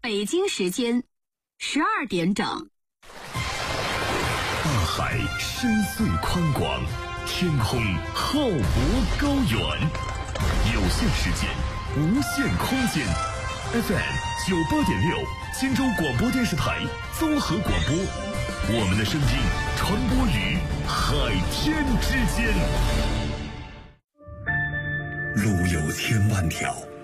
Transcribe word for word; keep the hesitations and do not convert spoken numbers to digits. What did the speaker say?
北京时间十二点整。 大海深邃宽广，天空浩博高远，有限时间，无限空间。F M 九八点六，荆州广播电视台综合广播，我们的声音传播于海天之间。 路有千万条，